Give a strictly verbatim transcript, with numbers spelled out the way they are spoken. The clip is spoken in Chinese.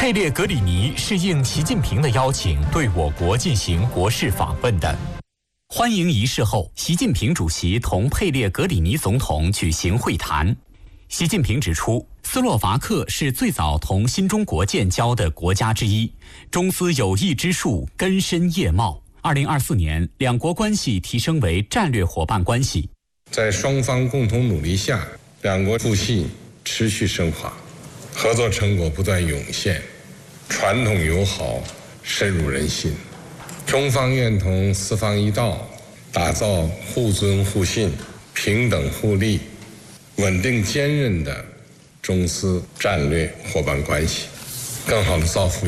佩列格里尼是应习近平的邀请对我国进行国事访问的。欢迎仪式后，习近平主席同佩列格里尼总统举行会谈。习近平指出，斯洛伐克是最早同新中国建交的国家之一，中斯友谊之树根深叶茂。二零二四年，两国关系提升为战略伙伴关系。 在双方共同努力下，两国互信持续深化，合作成果不断涌现，传统友好深入人心。中方愿同四方一道，打造互尊互信、平等互利、稳定坚韧的中斯战略伙伴关系，更好地造福